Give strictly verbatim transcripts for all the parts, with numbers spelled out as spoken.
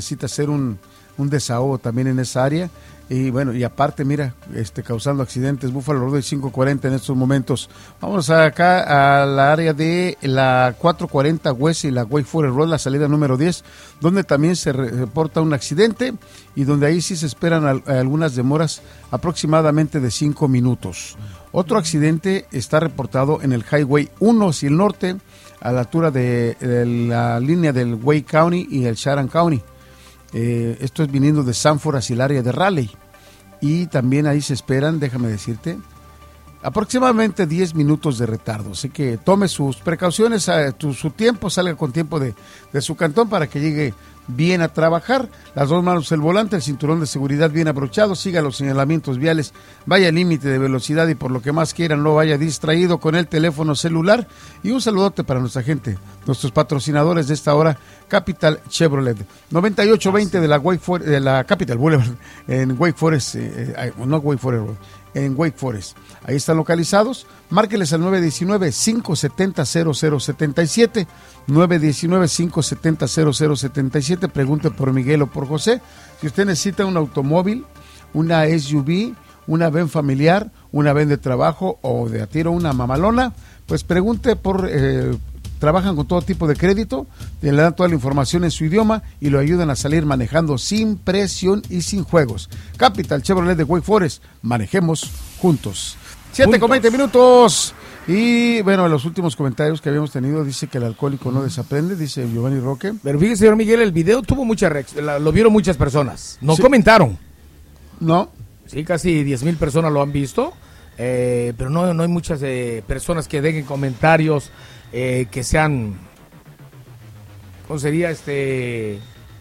necesita hacer un, un desahogo también en esa área. Y bueno, y aparte, mira, este causando accidentes, Buffalo Road cinco cuarenta en estos momentos. Vamos acá a la área de la cuatrocientos cuarenta West y la Wake Forest Road, la salida número diez, donde también se reporta un accidente y donde ahí sí se esperan al, algunas demoras aproximadamente de cinco minutos. Otro accidente está reportado en el Highway uno hacia el norte, a la altura de, de la línea del Wake County y el Sharon County. Eh, esto es viniendo de Sanford hacia el área de Raleigh. Y también ahí se esperan, déjame decirte, aproximadamente diez minutos de retardo. Así que tome sus precauciones, a tu, su tiempo, salga con tiempo de, de su cantón para que llegue bien a trabajar. Las dos manos del volante, el cinturón de seguridad bien abrochado, siga los señalamientos viales, vaya al límite de velocidad y por lo que más quieran no vaya distraído con el teléfono celular. Y un saludote para nuestra gente, nuestros patrocinadores de esta hora, Capital Chevrolet, noventa y ocho veinte de la Wake Forest, de la Capital Boulevard en Wake Forest, eh, eh, no Wake Forest Road, en Wake Forest. Ahí están localizados. Márqueles al nueve uno nueve, cinco siete cero, cero cero siete siete, nueve uno nueve, cinco siete cero, cero cero siete siete. Pregunte por Miguel o por José. Si usted necesita un automóvil, una S U V, una van familiar, una van de trabajo o de a tiro una mamalona, pues pregunte por... Eh, trabajan con todo tipo de crédito, le dan toda la información en su idioma y lo ayudan a salir manejando sin presión y sin juegos. Capital Chevrolet de Wake Forest, manejemos juntos. siete con veinte minutos. Y bueno, los últimos comentarios que habíamos tenido, dice que el alcohólico no desaprende, dice Giovanni Roque. Pero fíjese, señor Miguel, el video tuvo mucha reacción, lo vieron muchas personas, no sí. comentaron. No. Sí, casi diez mil personas lo han visto, eh, pero no, no hay muchas eh, personas que dejen comentarios. Eh, que sean, ¿cómo sería este?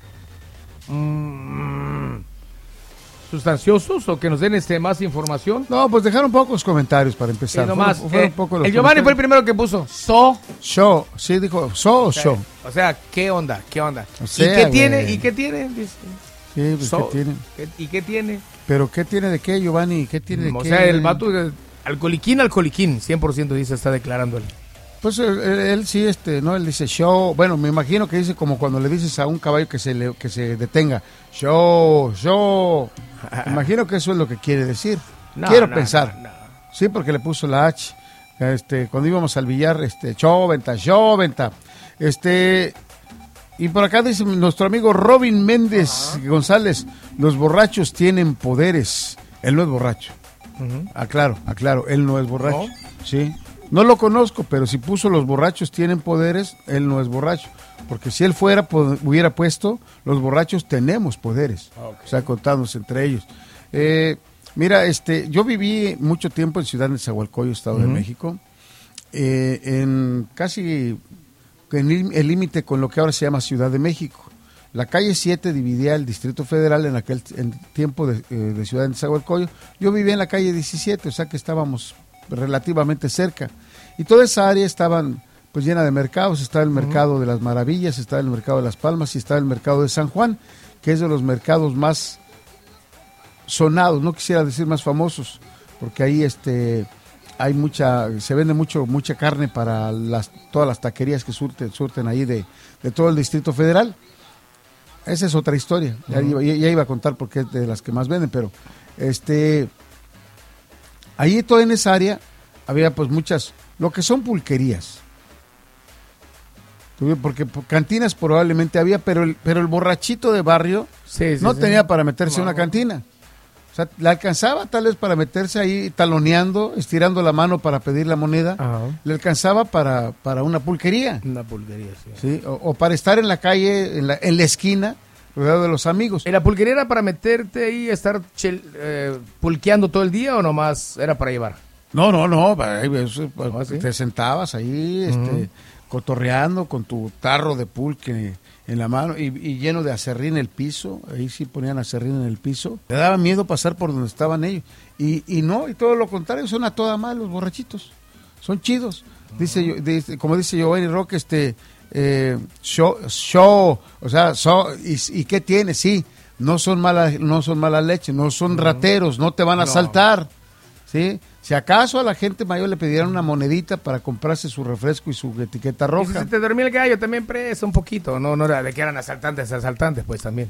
Mmm, sustanciosos o que nos den este más información. No, pues dejaron pocos comentarios para empezar. Sí, nomás, fueron, fueron eh, poco los el Giovanni fue el primero que puso so. Show, sí, dijo so o show. O sea, ¿qué onda? ¿Qué onda? O sea, ¿Y qué tiene? güey. ¿Y qué tiene? Dice. Sí, pues, So, ¿qué tiene? ¿qué, ¿Y qué tiene? ¿Pero qué tiene de qué, Giovanni? ¿Qué tiene de o qué? sea, el vato, alcoholiquín, alcoholiquín, cien por ciento dice, está declarando él. Pues él, él, él sí, este, no, él dice show, bueno, me imagino que dice como cuando le dices a un caballo que se le, que se detenga, show, show, me imagino que eso es lo que quiere decir, No, quiero no, pensar, no, no. Sí, porque le puso la H, este, cuando íbamos al billar, este, show, venta, show, venta, este, y por acá dice nuestro amigo Robin Méndez uh-huh. González, los borrachos tienen poderes, él no es borracho, uh-huh. aclaro, aclaro, él no es borracho, ¿No? sí. No lo conozco, pero si puso los borrachos tienen poderes, él no es borracho. Porque si él fuera, pod- hubiera puesto, los borrachos tenemos poderes. Okay. O sea, contándose entre ellos. Eh, mira, este, yo viví mucho tiempo en Ciudad Nezahualcóyotl, Estado uh-huh. de México, eh, en casi en el límite con lo que ahora se llama Ciudad de México. La calle siete dividía el Distrito Federal en aquel en tiempo de, eh, de Ciudad Nezahualcóyotl. Yo vivía en la calle diecisiete, o sea que estábamos relativamente cerca, y toda esa área estaban pues llena de mercados. Estaba el mercado uh-huh. de las Maravillas, estaba el mercado de las Palmas y estaba el mercado de San Juan, que es de los mercados más sonados, no quisiera decir más famosos, porque ahí este hay mucha, se vende mucho mucha carne para las todas las taquerías que surten, surten ahí de, de todo el Distrito Federal. Esa es otra historia, uh-huh. ya, iba, ya, ya iba a contar porque es de las que más venden, pero este ahí toda en esa área había pues muchas, lo que son pulquerías, porque cantinas probablemente había, pero el, pero el borrachito de barrio sí, sí, no sí. tenía para meterse a una cantina. O sea, le alcanzaba tal vez para meterse ahí taloneando, estirando la mano para pedir la moneda, ajá. le alcanzaba para, para una pulquería. Una pulquería, sí. ¿Sí? O, o para estar en la calle, en la, en la esquina, rodeado de los amigos. ¿En la pulquería era para meterte ahí y estar chel, eh, pulqueando todo el día o nomás era para llevar? No, no, no, eso, ¿Ah, sí? te sentabas ahí, uh-huh. este, cotorreando con tu tarro de pulque en la mano y, y lleno de acerrín en el piso, ahí sí ponían acerrín en el piso, te daba miedo pasar por donde estaban ellos, y, y no, y todo lo contrario, son a toda mal los borrachitos, son chidos, uh-huh. dice, yo, dice como dice Giovanni Roque, este, eh, show, show, o sea, so, y, y qué tiene, sí, no son malas, no son mala leche, no son uh-huh. rateros, no te van a asaltar, no. ¿sí? Si acaso a la gente mayor le pidieran una monedita para comprarse su refresco y su etiqueta roja. Y si te dormía el gallo también presa un poquito, no no era de que eran asaltantes, asaltantes pues también.